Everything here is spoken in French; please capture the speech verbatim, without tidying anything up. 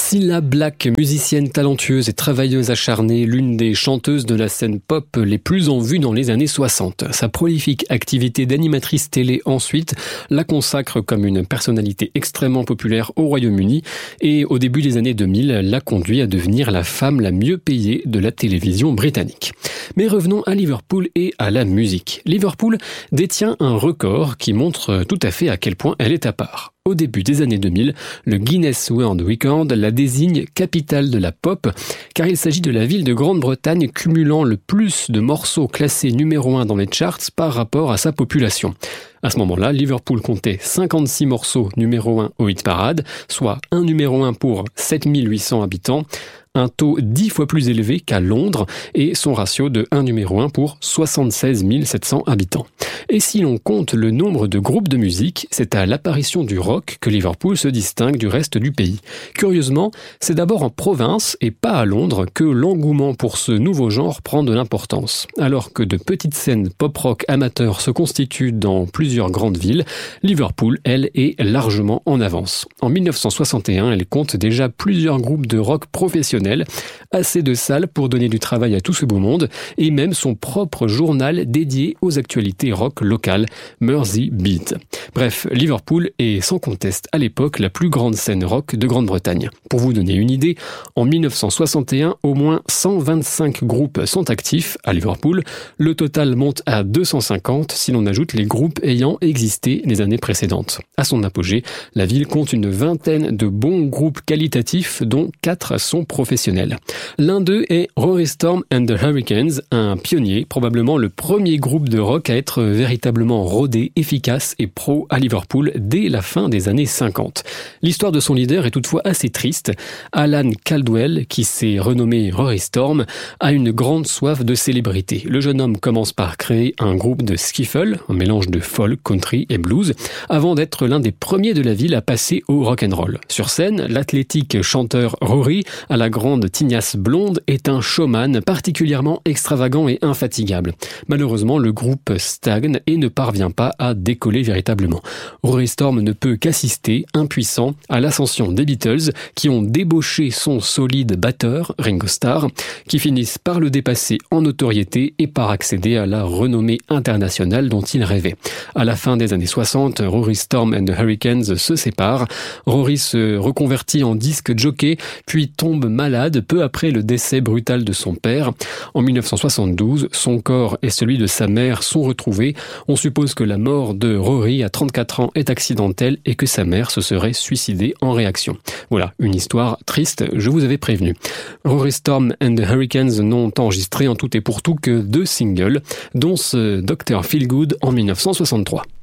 Cilla Black, musicienne talentueuse et travailleuse acharnée, l'une des chanteuses de la scène pop les plus en vue dans les années soixante. Sa prolifique activité d'animatrice télé ensuite la consacre comme une personnalité extrêmement populaire au Royaume-Uni et au début des années deux mille l'a conduit à devenir la femme la mieux payée de la télévision britannique. Mais revenons à Liverpool et à la musique. Liverpool détient un record qui montre tout à fait à quel point elle est à part. Au début des années deux mille, le Guinness World Record la désigne capitale de la pop, car il s'agit de la ville de Grande-Bretagne cumulant le plus de morceaux classés numéro un dans les charts par rapport à sa population. À ce moment-là, Liverpool comptait cinquante-six morceaux numéro un au hit parade, soit un numéro un pour sept mille huit cents habitants, un taux dix fois plus élevé qu'à Londres et son ratio de un numéro un pour soixante-seize mille sept cents habitants. Et si l'on compte le nombre de groupes de musique, c'est à l'apparition du rock que Liverpool se distingue du reste du pays. Curieusement, c'est d'abord en province et pas à Londres que l'engouement pour ce nouveau genre prend de l'importance. Alors que de petites scènes pop-rock amateurs se constituent dans plusieurs grandes villes, Liverpool, elle, est largement en avance. En mille neuf cent soixante et un, elle compte déjà plusieurs groupes de rock professionnels, assez de salles pour donner du travail à tout ce beau monde, et même son propre journal dédié aux actualités rock locales, Mersey Beat. Bref, Liverpool est sans conteste à l'époque la plus grande scène rock de Grande-Bretagne. Pour vous donner une idée, en mille neuf cent soixante et un, au moins cent vingt-cinq groupes sont actifs à Liverpool. Le total monte à deux cent cinquante si l'on ajoute les groupes ayant existé les années précédentes. À son apogée, la ville compte une vingtaine de bons groupes qualitatifs dont quatre sont professionnels. L'un d'eux est Rory Storm and the Hurricanes, un pionnier, probablement le premier groupe de rock à être véritablement rodé, efficace et pro à Liverpool dès la fin des années cinquante. L'histoire de son leader est toutefois assez triste. Alan Caldwell, qui s'est renommé Rory Storm, a une grande soif de célébrité. Le jeune homme commence par créer un groupe de skiffle, un mélange de folk, country et blues, avant d'être l'un des premiers de la ville à passer au rock'n'roll. Sur scène, l'athlétique chanteur Rory, à la grande tignasse blonde, est un showman particulièrement extravagant et infatigable. Malheureusement, le groupe stagne et ne parvient pas à décoller véritablement. Rory Storm ne peut qu'assister, impuissant, à l'ascension des Beatles, qui ont débauché son solide batteur, Ringo Starr, qui finissent par le dépasser en notoriété et par accéder à la renommée internationale dont il rêvait. À la fin des années soixante, Rory Storm and the Hurricanes se séparent. Rory se reconvertit en disque jockey, puis tombe malade peu après le décès brutal de son père. En mille neuf cent soixante-douze, son corps et celui de sa mère sont retrouvés. On suppose que la mort de Rory à trente-quatre ans est accidentelle et que sa mère se serait suicidée en réaction. Voilà, une histoire triste, je vous avais prévenu. Rory Storm and the Hurricanes n'ont enregistré en tout et pour tout que deux singles, dont ce docteur Feelgood en mille neuf cent soixante-trois.